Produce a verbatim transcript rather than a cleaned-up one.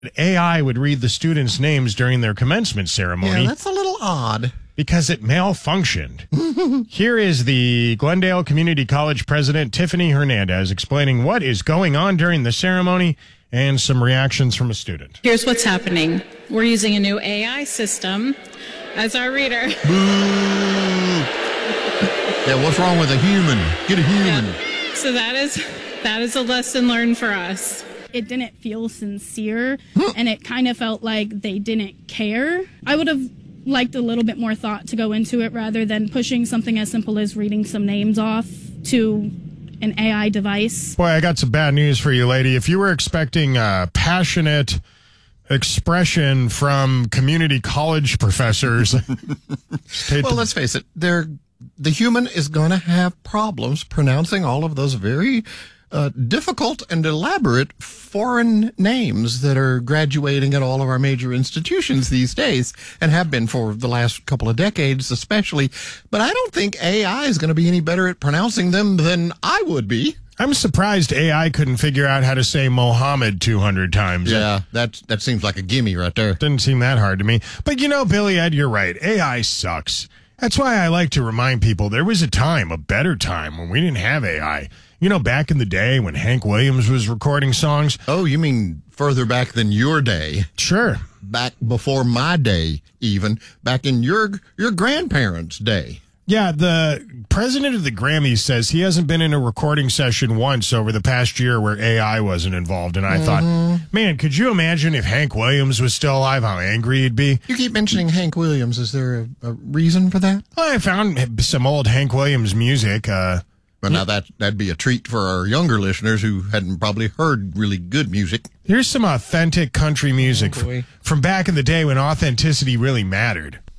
A I would read the students' names during their commencement ceremony. Yeah, that's a little odd. Because it malfunctioned. Here is the Glendale Community College president, Tiffany Hernandez, explaining what is going on during the ceremony and some reactions from a student. Here's what's happening. We're using a new A I system as our reader. Boo! Yeah, what's wrong with a human? Get a human. Yeah. So that is that is a lesson learned for us. It didn't feel sincere, and it kind of felt like they didn't care. I would have liked a little bit more thought to go into it rather than pushing something as simple as reading some names off to an A I device. Boy, I got some bad news for you, lady. If you were expecting a passionate expression from community college professors. Well, let's face it, they're, the human is going to have problems pronouncing all of those very Uh, difficult and elaborate foreign names that are graduating at all of our major institutions these days and have been for the last couple of decades especially. But I don't think A I is going to be any better at pronouncing them than I would be. I'm surprised A I couldn't figure out how to say Mohammed two hundred times. Yeah, that, that seems like a gimme right there. Didn't seem that hard to me. But you know, Billy Ed, you're right. A I sucks. That's why I like to remind people there was a time, a better time, when we didn't have A I. You know, back in the day when Hank Williams was recording songs. Oh, you mean further back than your day? Sure. Back before my day, even. Back in your your grandparents' day. Yeah, the president of the Grammys says he hasn't been in a recording session once over the past year where A I wasn't involved. And I mm-hmm. thought, man, could you imagine if Hank Williams was still alive, how angry he'd be? You keep mentioning Hank Williams. Is there a, a reason for that? Well, I found some old Hank Williams music. Uh, But now that, that'd be a treat for our younger listeners who hadn't probably heard really good music. Here's some authentic country music oh, from back in the day when authenticity really mattered.